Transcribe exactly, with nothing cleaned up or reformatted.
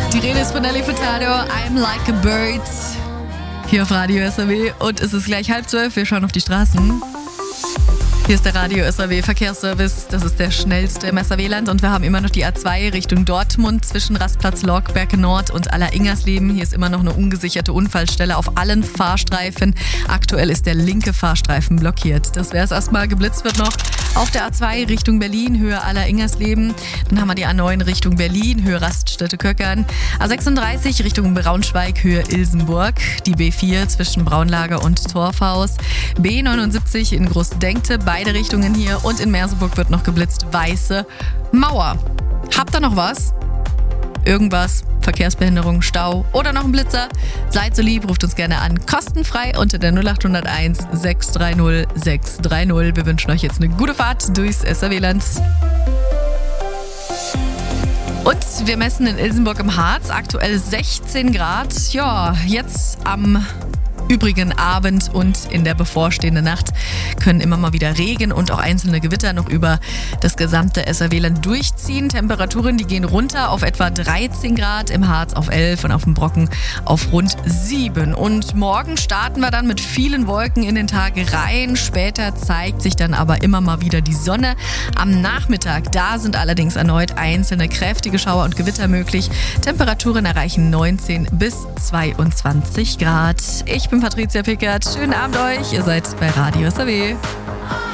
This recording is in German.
Die Rede ist von Nelly Furtado, I'm Like a Bird. Hier auf Radio S R W und es ist gleich halb zwölf, wir schauen auf die Straßen. Hier ist der Radio S R W Verkehrsservice, das ist der schnellste im S R W-Land und wir haben immer noch die A zwei Richtung Dortmund zwischen Rastplatz Lorgberg Nord und Aller-Ingersleben. Hier ist immer noch eine ungesicherte Unfallstelle auf allen Fahrstreifen. Aktuell ist der linke Fahrstreifen blockiert. Das wäre es erstmal. Geblitzt wird noch auf der A zwei Richtung Berlin, Höhe Aller-Ingersleben. Dann haben wir die A neun Richtung Berlin, Höhe Raststätte-Köckern. A sechsunddreißig Richtung Braunschweig, Höhe Ilsenburg. Die B vier zwischen Braunlager und Torfhaus. B neunundsiebzig in Großdenkte, beide Richtungen hier. Und in Merseburg wird noch geblitzt, Weiße Mauer. Habt ihr noch was? Irgendwas? Verkehrsbehinderung, Stau oder noch ein Blitzer? Seid so lieb, ruft uns gerne an. Kostenfrei unter der null acht null eins sechs drei null sechs drei null. Wir wünschen euch jetzt eine gute Fahrt durchs S R W-Land. Und wir messen in Ilsenburg im Harz aktuell sechzehn Grad. Ja, jetzt am übrigen Abend und in der bevorstehenden Nacht können immer mal wieder Regen und auch einzelne Gewitter noch über das gesamte S R W-Land durchziehen. Temperaturen, die gehen runter auf etwa dreizehn Grad, im Harz auf elf und auf dem Brocken auf rund sieben. Und morgen starten wir dann mit vielen Wolken in den Tag rein. Später zeigt sich dann aber immer mal wieder die Sonne. Am Nachmittag, da sind allerdings erneut einzelne kräftige Schauer und Gewitter möglich. Temperaturen erreichen neunzehn bis zweiundzwanzig Grad. Ich bin Patricia Pickert. Schönen Abend euch. Ihr seid bei Radio S R W.